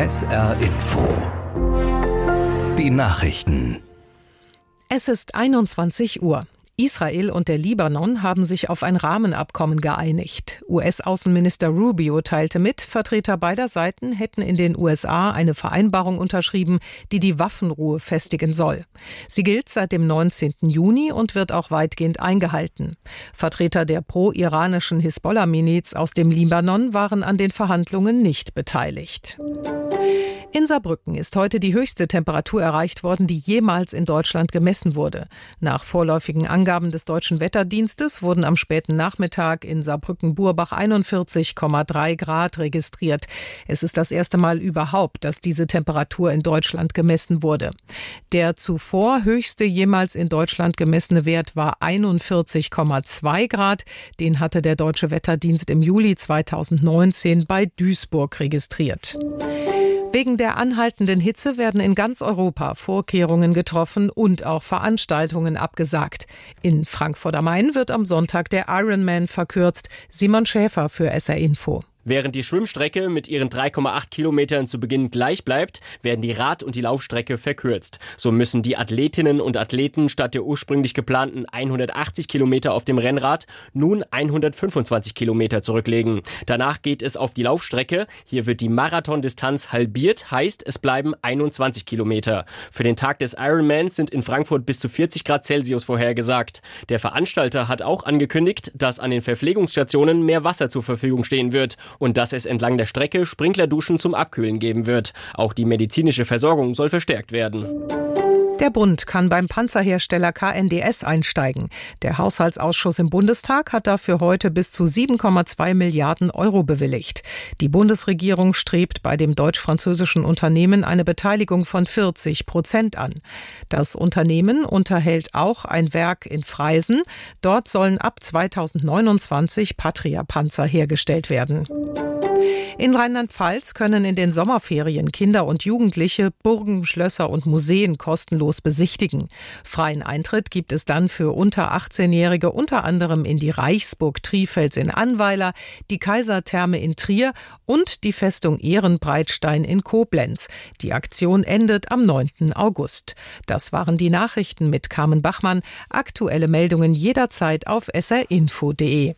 SR Info. Die Nachrichten. Es ist 21 Uhr. Israel und der Libanon haben sich auf ein Rahmenabkommen geeinigt. US-Außenminister Rubio teilte mit, Vertreter beider Seiten hätten in den USA eine Vereinbarung unterschrieben, die die Waffenruhe festigen soll. Sie gilt seit dem 19. Juni und wird auch weitgehend eingehalten. Vertreter der pro-iranischen Hisbollah-Miliz aus dem Libanon waren an den Verhandlungen nicht beteiligt. In Saarbrücken ist heute die höchste Temperatur erreicht worden, die jemals in Deutschland gemessen wurde. Nach vorläufigen Angaben des Deutschen Wetterdienstes wurden am späten Nachmittag in Saarbrücken-Burbach 41,3 Grad registriert. Es ist das erste Mal überhaupt, dass diese Temperatur in Deutschland gemessen wurde. Der zuvor höchste jemals in Deutschland gemessene Wert war 41,2 Grad. Den hatte der Deutsche Wetterdienst im Juli 2019 bei Duisburg registriert. Wegen der anhaltenden Hitze werden in ganz Europa Vorkehrungen getroffen und auch Veranstaltungen abgesagt. In Frankfurt am Main wird am Sonntag der Ironman verkürzt. Simon Schäfer für SR Info. Während die Schwimmstrecke mit ihren 3,8 Kilometern zu Beginn gleich bleibt, werden die Rad- und die Laufstrecke verkürzt. So müssen die Athletinnen und Athleten statt der ursprünglich geplanten 180 Kilometer auf dem Rennrad nun 125 Kilometer zurücklegen. Danach geht es auf die Laufstrecke. Hier wird die Marathondistanz halbiert, heißt es bleiben 21 Kilometer. Für den Tag des Ironmans sind in Frankfurt bis zu 40 Grad Celsius vorhergesagt. Der Veranstalter hat auch angekündigt, dass an den Verpflegungsstationen mehr Wasser zur Verfügung stehen wird und dass es entlang der Strecke Sprinklerduschen zum Abkühlen geben wird. Auch die medizinische Versorgung soll verstärkt werden. Der Bund kann beim Panzerhersteller KNDS einsteigen. Der Haushaltsausschuss im Bundestag hat dafür heute bis zu 7,2 Milliarden Euro bewilligt. Die Bundesregierung strebt bei dem deutsch-französischen Unternehmen eine Beteiligung von 40% an. Das Unternehmen unterhält auch ein Werk in Freisen. Dort sollen ab 2029 Patria-Panzer hergestellt werden. In Rheinland-Pfalz können in den Sommerferien Kinder und Jugendliche Burgen, Schlösser und Museen kostenlos besichtigen. Freien Eintritt gibt es dann für unter 18-Jährige unter anderem in die Reichsburg Trifels in Annweiler, die Kaisertherme in Trier und die Festung Ehrenbreitstein in Koblenz. Die Aktion endet am 9. August. Das waren die Nachrichten mit Carmen Bachmann. Aktuelle Meldungen jederzeit auf srinfo.de.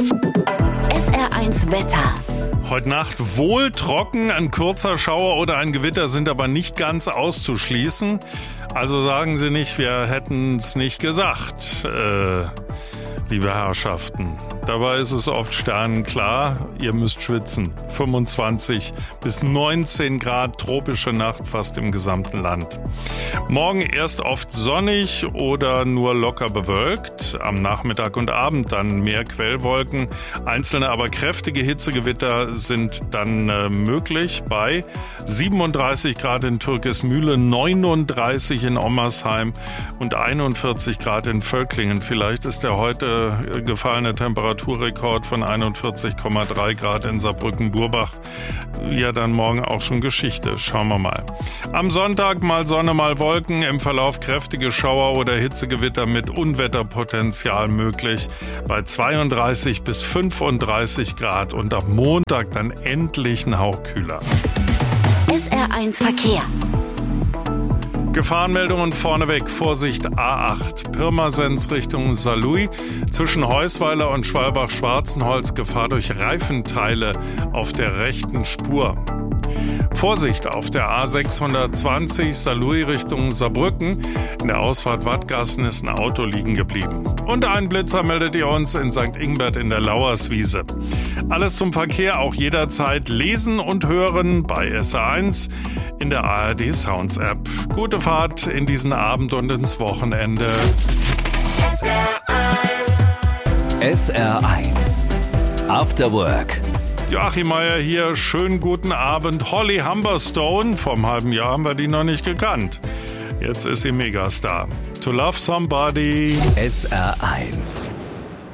SR1 Wetter. Heute Nacht wohl trocken, ein kurzer Schauer oder ein Gewitter sind aber nicht ganz auszuschließen. Also sagen Sie nicht, wir hätten es nicht gesagt, liebe Herrschaften. Dabei ist es oft sternenklar, ihr müsst schwitzen. 25 bis 19 Grad, tropische Nacht fast im gesamten Land. Morgen erst oft sonnig oder nur locker bewölkt. Am Nachmittag und Abend dann mehr Quellwolken. Einzelne, aber kräftige Hitzegewitter sind dann möglich bei 37 Grad in Türkismühle, 39 in Ommersheim und 41 Grad in Völklingen. Vielleicht ist der heute gefallene Temperaturrekord von 41,3 Grad in Saarbrücken-Burbach ja dann morgen auch schon Geschichte. Schauen wir mal. Am Sonntag mal Sonne, mal Wolken, im Verlauf kräftige Schauer oder Hitzegewitter mit Unwetterpotenzial möglich bei 32 bis 35 Grad und ab Montag dann endlich ein Hauch kühler. SR1 Verkehr. Gefahrenmeldungen vorneweg. Vorsicht A8. Pirmasens Richtung Saarlouis. Zwischen Heusweiler und Schwalbach-Schwarzenholz Gefahr durch Reifenteile auf der rechten Spur. Vorsicht auf der A620 Saarlouis Richtung Saarbrücken. In der Ausfahrt Wattgassen ist ein Auto liegen geblieben. Und ein Blitzer meldet ihr uns in St. Ingbert in der Lauerswiese. Alles zum Verkehr auch jederzeit lesen und hören bei SR1 in der ARD Sounds App. Gute Fahrt in diesen Abend und ins Wochenende. SR1 After Work. Joachim Meier hier, schönen guten Abend. Holly Humberstone, vor einem halben Jahr haben wir die noch nicht gekannt. Jetzt ist sie Megastar. To Love Somebody. SR1